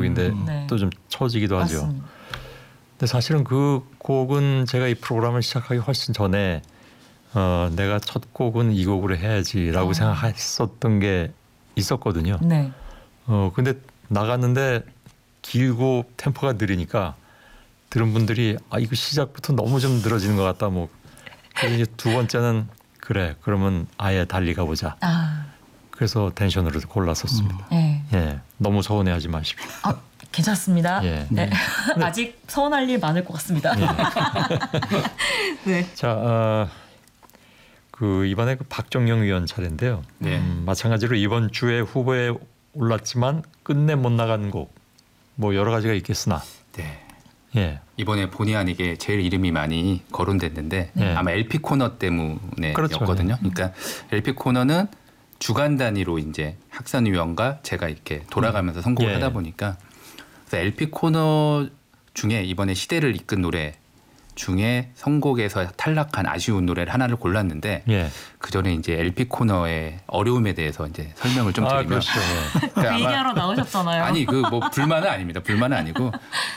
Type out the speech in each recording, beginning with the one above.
곡인데 네. 또 좀 처지기도 하죠. 맞습니다. 근데 사실은 그 곡은 제가 이 프로그램을 시작하기 훨씬 전에 내가 첫 곡은 이 곡으로 해야지라고 생각했었던 게 있었거든요. 네. 근데 나갔는데 길고 템포가 느리니까 들은 분들이 이거 시작부터 너무 좀 늘어지는 것 같다. 뭐 그래서 이제 두 번째는 그래 그러면 아예 달리 가보자. 그래서 텐션으로 골랐었습니다. 네. 예, 너무 서운해하지 마십시오. 괜찮습니다. 예. 네. 아직 서운할 일 많을 것 같습니다. 예. 네. 자, 그 이번에 그 박정영 위원 차례인데요. 네. 마찬가지로 이번 주에 후보에 올랐지만 끝내 못 나간 곡, 뭐 여러 가지가 있겠으나, 네. 예, 이번에 본의 아니게 제일 이름이 많이 거론됐는데 네. 아마 LP 코너 때문에였거든요. 그렇죠. 그러니까 LP 코너는 주간 단위로 이제 학산위원과 제가 이렇게 돌아가면서 선곡을 예. 하다 보니까 그래서 LP 코너 중에 이번에 시대를 이끈 노래 중에 선곡에서 탈락한 아쉬운 노래를 하나를 골랐는데 예. 그 전에 이제 LP 코너의 어려움에 대해서 이제 설명을 좀 드리면 그렇죠. 예. 그러니까 그 아마 얘기하러 나오셨잖아요. 아니 그 뭐 불만은 아닙니다. 불만은 아니고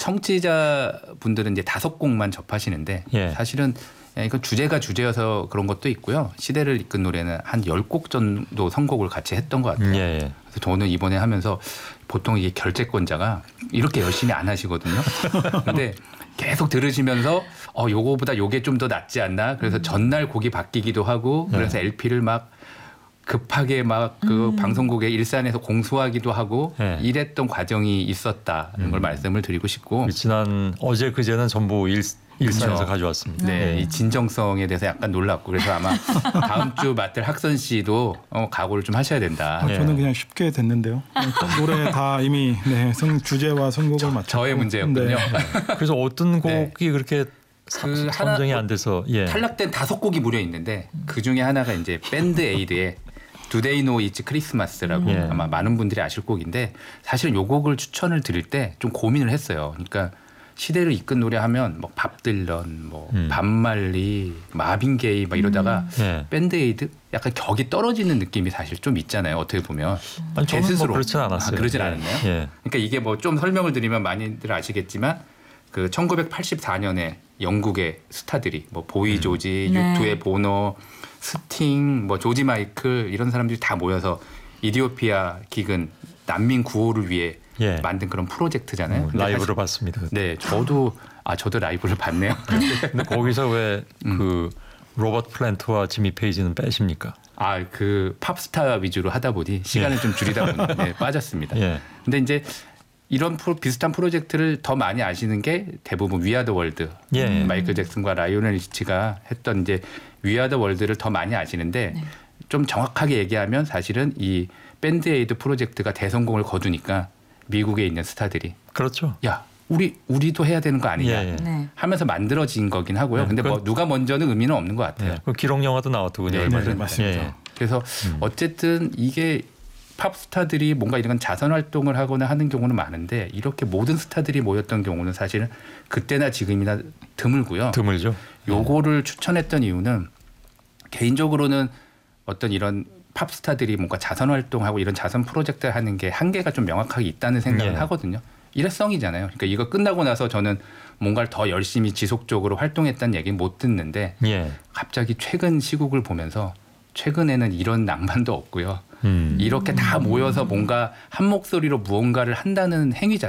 청취자 분들은 이제 5곡만 접하시는데 예. 사실은 이거 주제가 주제여서 그런 것도 있고요. 시대를 이끈 노래는 한 10곡 정도 선곡을 같이 했던 것 같아요. 예. 그래서 저는 이번에 하면서 보통 이게 결재권자가 이렇게 열심히 안 하시거든요. 근데 계속 들으시면서 요거보다 요게 좀 더 낫지 않나? 그래서 전날 곡이 바뀌기도 하고 그래서 LP를 막 급하게 막 그 방송국에 일산에서 공수하기도 하고 네. 이랬던 과정이 있었다는 걸 말씀을 드리고 싶고 지난 어제 그제는 전부 일산에서 그렇죠. 가져왔습니다. 네, 이 진정성에 대해서 약간 놀랐고 그래서 아마 다음 주 맡을 학선 씨도 각오를 좀 하셔야 된다. 예. 저는 그냥 쉽게 됐는데요. 노래 다 이미 주제와 선곡을 맞췄고 저의 문제였군요. 네. 그래서 어떤 곡이 그렇게 그 하나 선정이 안 돼서 탈락된 5곡이 무려 있는데 그 중에 하나가 이제 밴드 에이드의 Do They Know It's Christmas라고 예. 아마 많은 분들이 아실 곡인데 사실은 이 곡을 추천을 드릴 때 좀 고민을 했어요. 그러니까 시대를 이끈 노래 하면 뭐 밥 딜런, 뭐 반말리, 마빈 게이 막 이러다가 예. 밴드 에이드 약간 격이 떨어지는 느낌이 사실 좀 있잖아요. 어떻게 보면 아니, 저는 뭐 그렇진 않았어요. 그러진 예. 않았나요? 예. 그러니까 이게 뭐 좀 설명을 드리면 많이들 아시겠지만 그 1984년에 영국의 스타들이 뭐 보이 조지, 네. 유투의 보노, 스팅, 뭐 조지 마이클 이런 사람들이 다 모여서 이디오피아 기근 난민 구호를 위해 예. 만든 그런 프로젝트잖아요. 근데 라이브로 사실- 봤습니다. 네, 저도 라이브를 봤네요. 근데 거기서 왜 그 로버트 플랜트와 지미 페이지는 빼십니까? 그 팝스타 위주로 하다 보니 시간을 좀 줄이다 보니 네, 빠졌습니다. 예. 근데 이제 이런 비슷한 프로젝트를 더 많이 아시는 게 대부분 위아더 월드 예. 마이클 잭슨과 라이오넬 리치가 했던 이제 위아더 월드를 더 많이 아시는데 좀 정확하게 얘기하면 사실은 이 밴드 에이드 프로젝트가 대성공을 거두니까 미국에 있는 스타들이 그렇죠. 야 우리도 해야 되는 거 아니냐 예, 예. 네. 하면서 만들어진 거긴 하고요. 네, 근데 뭐 누가 먼저는 의미는 없는 것 같아요. 예. 그 기록 영화도 나왔더군요. 네, 얼마 네, 전에. 맞습니다. 예. 그래서 어쨌든 이게 팝스타들이 뭔가 이런 자선 활동을 하거나 하는 경우는 많은데 이렇게 모든 스타들이 모였던 경우는 사실은 그때나 지금이나 드물고요. 드물죠. 요거를 추천했던 이유는 개인적으로는 어떤 이런 팝스타들이 뭔가 자선 활동하고 이런 자선 프로젝트를 하는 게 한계가 좀 명확하게 있다는 생각을 예. 하거든요. 일회성이잖아요. 그러니까 이거 끝나고 나서 저는 뭔가를 더 열심히 지속적으로 활동했다는 얘기는 못 듣는데 예. 갑자기 최근 시국을 보면서 최근에는 이런 낭만도 없고요. 이렇게 다 모여서 뭔가 한 목소리로 무언가를 한다는 행위